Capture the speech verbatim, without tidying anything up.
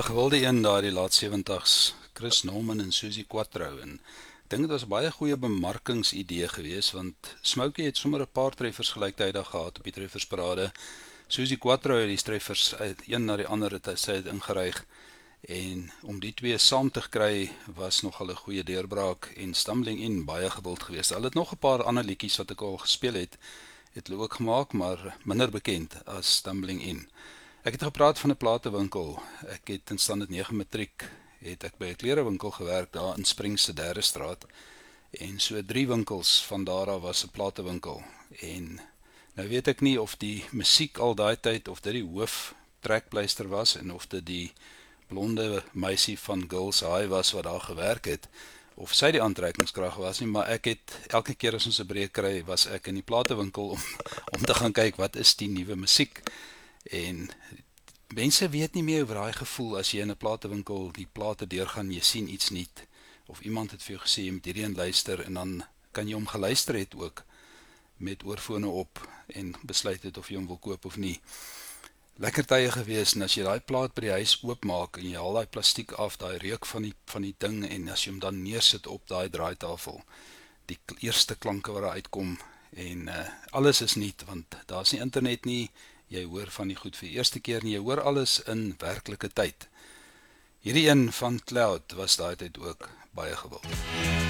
gewilde een daar die laat sewenties, Chris Norman en Susie Quatro, en ek dink dit was 'n baie goeie bemarkingsidee gewees, want Smokey het sommer 'n paar treffers gelyktydig gehad op die treffersparade. Susie Quatro het die treffers uit een na die ander het sy het ingeryg, en om die twee saam te kry was nogal 'n goeie deurbraak, en Stumbling In baie gewild gewees. Hulle het nog 'n paar ander liedjies wat ek al gespeel het, het hulle ook gemaak, maar minder bekend as Stumbling In. Ek het gepraat van 'n platewinkel. Ek het in standaard nege matriek het ek by 'n klerewinkel gewerk daar in Springs se derde straat, en so drie winkels van daar af was 'n platewinkel. En nou weet ek nie of die musiek al daai tyd of dit die hoof trekpleister was en of dit die blonde meisie van Girls High was wat daar gewerk het, of sy die aantrekkingskrag was nie, maar ek het elke keer as ons 'n breek kry, was ek in die platewinkel om om te gaan kyk wat is die nuwe musiek. En mense weet nie meer oor daai gevoel as jy in 'n platewinkel die plate deurgaan, jy sien iets nuut, of iemand het vir jou gesê jy moet hierdie een luister, en dan kan jy hom geluister het ook met oorfone op en besluit het of jy hom wil koop of nie. Lekker tye gewees, en as jy daai plaat by die huis oopmaak en jy haal daai plastiek af, daai reuk van die van die ding, en as jy hom dan neersit op daai draaitafel, die eerste klanke wat daar uitkom, en uh, alles is nuut, want daar's nie internet nie. Jy hoor van die goed vir die eerste keer, en jy hoor alles in werklike tyd. Hierdie een van Cloud was daai tyd ook baie gewild.